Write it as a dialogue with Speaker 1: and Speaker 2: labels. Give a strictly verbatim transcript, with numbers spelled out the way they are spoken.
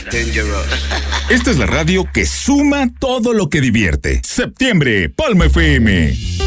Speaker 1: Esta es la radio que suma todo lo que divierte. Septiembre, Palma F M.